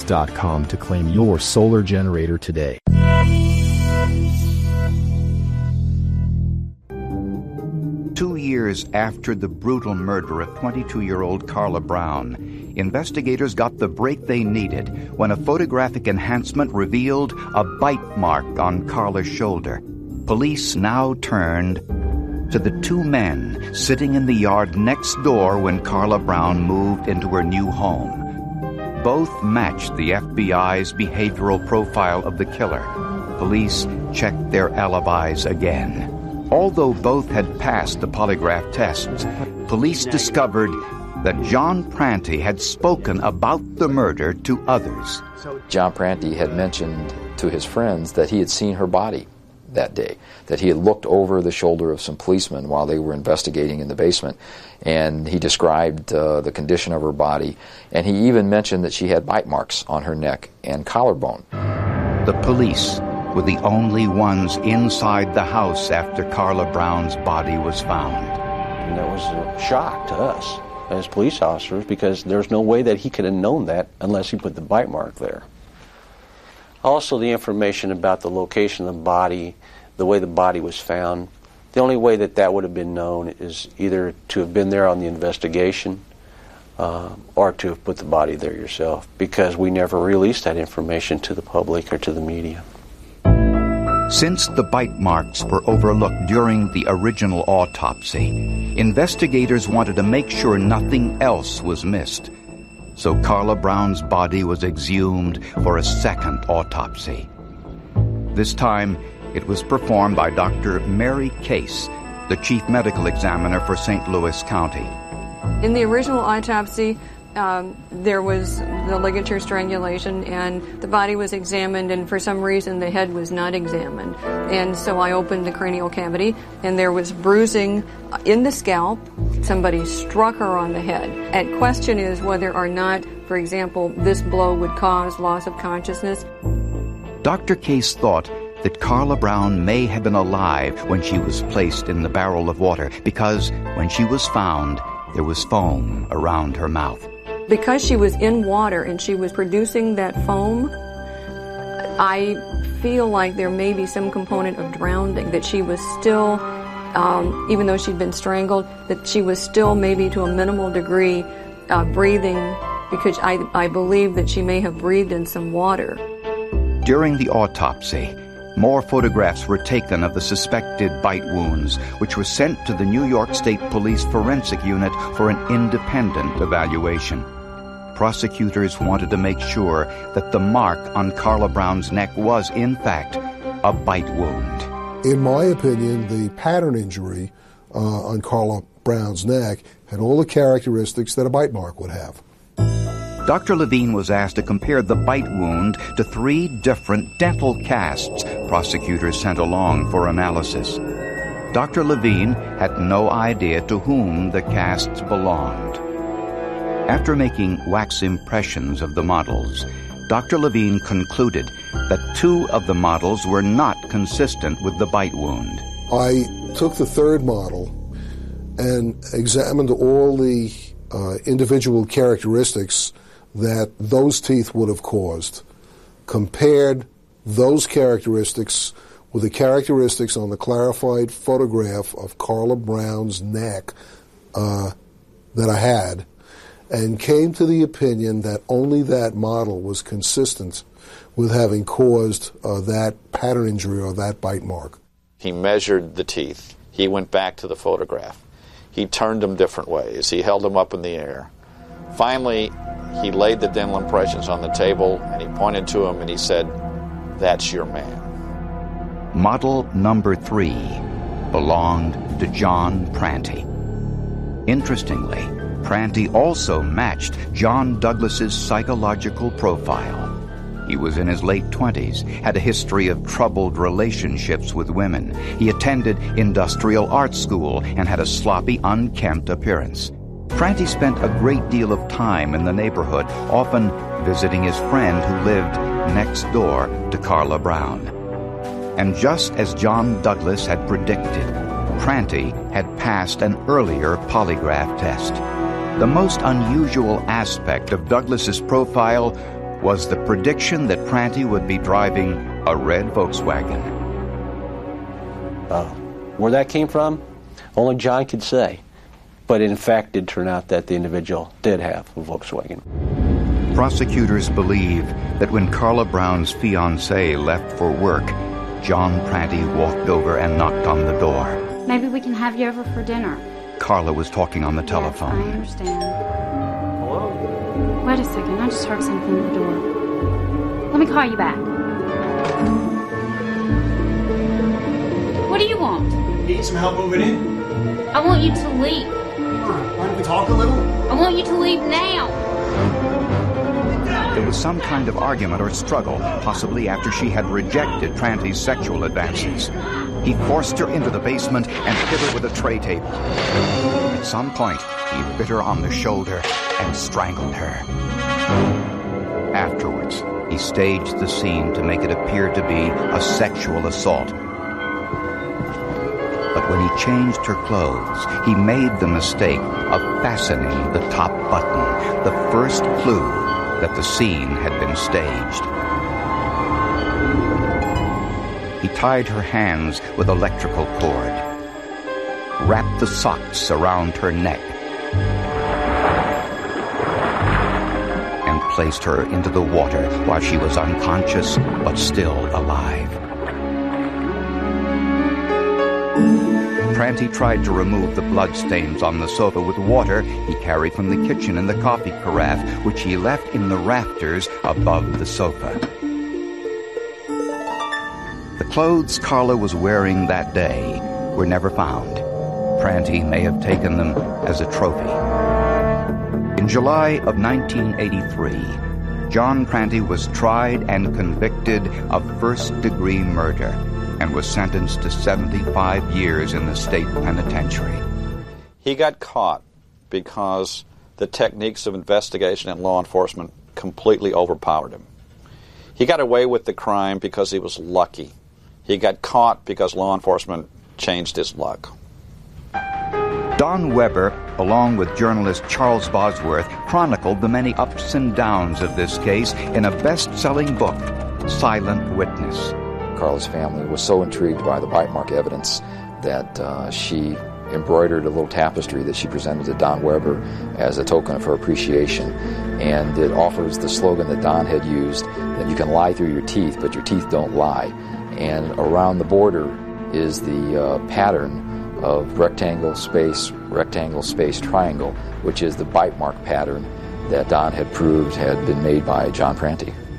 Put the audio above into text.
.com to claim your solar generator today. Two years after the brutal murder of 22-year-old Carla Brown, investigators got the break they needed when a photographic enhancement revealed a bite mark on Carla's shoulder. Police now turned to the two men sitting in the yard next door when Carla Brown moved into her new home. Both matched the FBI's behavioral profile of the killer. Police checked their alibis again. Although both had passed the polygraph tests, police discovered that John Prantey had spoken about the murder to others. John Prantey had mentioned to his friends that he had seen her body that day, that he had looked over the shoulder of some policemen while they were investigating in the basement, and he described the condition of her body, and he even mentioned that she had bite marks on her neck and collarbone. The police were the only ones inside the house after Carla Brown's body was found. And that was a shock to us as police officers, because there's no way that he could have known that unless he put the bite mark there. Also, the information about the location of the body, the way the body was found, the only way that that would have been known is either to have been there on the investigation or to have put the body there yourself, because we never released that information to the public or to the media. Since the bite marks were overlooked during the original autopsy, investigators wanted to make sure nothing else was missed. So Carla Brown's body was exhumed for a second autopsy. This time, it was performed by Dr. Mary Case, the chief medical examiner for St. Louis County. In the original autopsy, there was the ligature strangulation, and the body was examined, and for some reason the head was not examined. And so I opened the cranial cavity, and there was bruising in the scalp. Somebody struck her on the head. And question is whether or not, for example, this blow would cause loss of consciousness. Dr. Case thought that Carla Brown may have been alive when she was placed in the barrel of water, because when she was found, there was foam around her mouth. Because she was in water and she was producing that foam, I feel like there may be some component of drowning, that she was still, even though she'd been strangled, that she was still maybe to a minimal degree breathing, because I believe that she may have breathed in some water. During the autopsy, more photographs were taken of the suspected bite wounds, which were sent to the New York State Police Forensic Unit for an independent evaluation. Prosecutors wanted to make sure that the mark on Carla Brown's neck was, in fact, a bite wound. In my opinion, the pattern injury on Carla Brown's neck had all the characteristics that a bite mark would have. Dr. Levine was asked to compare the bite wound to 3 different dental casts prosecutors sent along for analysis. Dr. Levine had no idea to whom the casts belonged. After making wax impressions of the models, Dr. Levine concluded that 2 of the models were not consistent with the bite wound. I took the third model and examined all the individual characteristics that those teeth would have caused, compared those characteristics with the characteristics on the clarified photograph of Carla Brown's neck that I had, and came to the opinion that only that model was consistent with having caused that pattern injury or that bite mark. He measured the teeth. He went back to the photograph. He turned them different ways. He held them up in the air. Finally, he laid the dental impressions on the table, and he pointed to them and he said, "That's your man." Model number 3 belonged to John Prantey. Interestingly, Prantey also matched John Douglas's psychological profile. He was in his late 20s, had a history of troubled relationships with women. He attended industrial art school and had a sloppy, unkempt appearance. Prantey spent a great deal of time in the neighborhood, often visiting his friend who lived next door to Carla Brown. And just as John Douglas had predicted, Prantey had passed an earlier polygraph test. The most unusual aspect of Douglas's profile was the prediction that Prantty would be driving a red Volkswagen. Where that came from, only John could say. But in fact, it turned out that the individual did have a Volkswagen. Prosecutors believe that when Carla Brown's fiancé left for work, John Prantty walked over and knocked on the door. Maybe we can have you over for dinner. Carla was talking on the telephone. Yes, I understand. Hello? Wait a second, I just heard something at the door. Let me call you back. What do you want? Need some help moving in? I want you to leave. Why don't we talk a little? I want you to leave now. There was some kind of argument or struggle, possibly after she had rejected Prantty's sexual advances. He forced her into the basement and hit her with a tray table. At some point, he bit her on the shoulder and strangled her. Afterwards, he staged the scene to make it appear to be a sexual assault. But when he changed her clothes, he made the mistake of fastening the top button, the first clue that the scene had been staged. He tied her hands with electrical cord, wrapped the socks around her neck, and placed her into the water while she was unconscious but still alive. Prantty tried to remove the bloodstains on the sofa with water he carried from the kitchen and the coffee carafe, which he left in the rafters above the sofa. The clothes Carla was wearing that day were never found. Prantty may have taken them as a trophy. In July of 1983, John Prantty was tried and convicted of first-degree murder and was sentenced to 75 years in the state penitentiary. He got caught because the techniques of investigation and law enforcement completely overpowered him. He got away with the crime because he was lucky. He got caught because law enforcement changed his luck. Don Weber, along with journalist Charles Bosworth, chronicled the many ups and downs of this case in a best-selling book, Silent Witness. Carla's family was so intrigued by the bite mark evidence that she embroidered a little tapestry that she presented to Don Weber as a token of her appreciation. And it offers the slogan that Don had used, that you can lie through your teeth, but your teeth don't lie. And around the border is the pattern of rectangle, space, triangle, which is the bite mark pattern that Don had proved had been made by John Prantty.